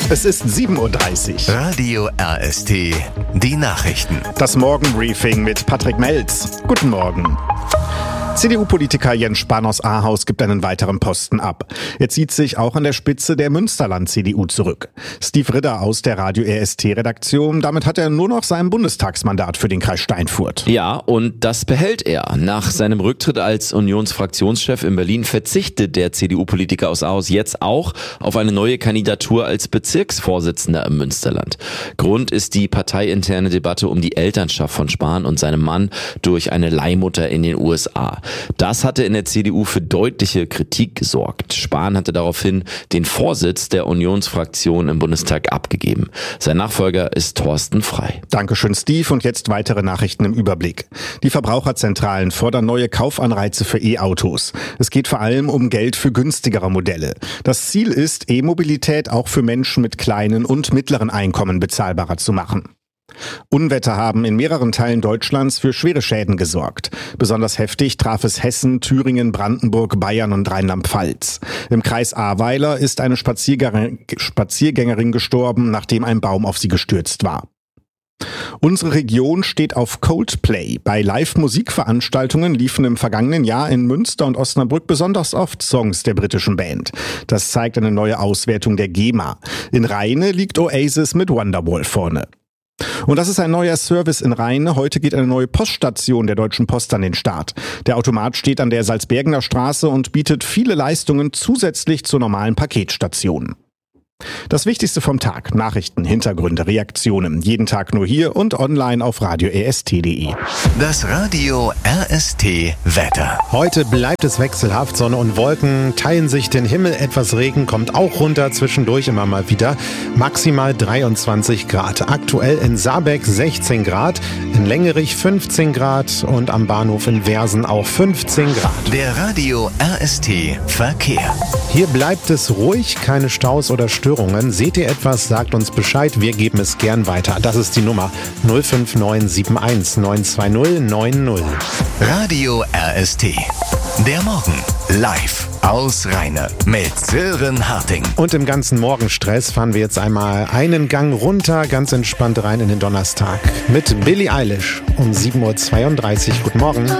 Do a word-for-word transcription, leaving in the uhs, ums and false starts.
Es ist sieben Uhr dreißig. Radio R S T, die Nachrichten. Das Morgenbriefing mit Patrick Melz. Guten Morgen. C D U-Politiker Jens Spahn aus Ahaus gibt einen weiteren Posten ab. Er zieht sich auch an der Spitze der Münsterland-C D U zurück. Steve Ritter aus der Radio R S T-Redaktion. Damit hat er nur noch sein Bundestagsmandat für den Kreis Steinfurt. Ja, und das behält er. Nach seinem Rücktritt als Unionsfraktionschef in Berlin verzichtet der C D U-Politiker aus Ahaus jetzt auch auf eine neue Kandidatur als Bezirksvorsitzender im Münsterland. Grund ist die parteiinterne Debatte um die Elternschaft von Spahn und seinem Mann durch eine Leihmutter in den U S A. Das hatte in der C D U für deutliche Kritik gesorgt. Spahn hatte daraufhin den Vorsitz der Unionsfraktion im Bundestag abgegeben. Sein Nachfolger ist Thorsten Frei. Dankeschön, Steve. Und jetzt weitere Nachrichten im Überblick. Die Verbraucherzentralen fordern neue Kaufanreize für E-Autos. Es geht vor allem um Geld für günstigere Modelle. Das Ziel ist, E-Mobilität auch für Menschen mit kleinen und mittleren Einkommen bezahlbarer zu machen. Unwetter haben in mehreren Teilen Deutschlands für schwere Schäden gesorgt. Besonders heftig traf es Hessen, Thüringen, Brandenburg, Bayern und Rheinland-Pfalz. Im Kreis Ahrweiler ist eine Spaziergängerin gestorben, nachdem ein Baum auf sie gestürzt war. Unsere Region steht auf Coldplay. Bei Live-Musikveranstaltungen liefen im vergangenen Jahr in Münster und Osnabrück besonders oft Songs der britischen Band. Das zeigt eine neue Auswertung der G E M A. In Rheine liegt Oasis mit Wonderwall vorne. Und das ist ein neuer Service in Rheine. Heute geht eine neue Poststation der Deutschen Post an den Start. Der Automat steht an der Salzbergener Straße und bietet viele Leistungen zusätzlich zur normalen Paketstation. Das Wichtigste vom Tag: Nachrichten, Hintergründe, Reaktionen. Jeden Tag nur hier und online auf radio r s t punkt d e. Das Radio R S T Wetter. Heute bleibt es wechselhaft. Sonne und Wolken teilen sich den Himmel. Etwas Regen kommt auch runter, zwischendurch immer mal wieder. Maximal dreiundzwanzig Grad. Aktuell in Saarbeck sechzehn Grad, in Lengerich fünfzehn Grad und am Bahnhof in Versen auch fünfzehn Grad. Der Radio R S T Verkehr. Hier bleibt es ruhig, keine Staus oder Störungen. Seht ihr etwas, sagt uns Bescheid, wir geben es gern weiter. Das ist die Nummer null fünf neun sieben eins neun zwei null neun null. Radio R S T. Der Morgen live aus Rheine mit Sören Harting. Und im ganzen Morgenstress fahren wir jetzt einmal einen Gang runter, ganz entspannt rein in den Donnerstag mit Billie Eilish um sieben Uhr zweiunddreißig. Guten Morgen.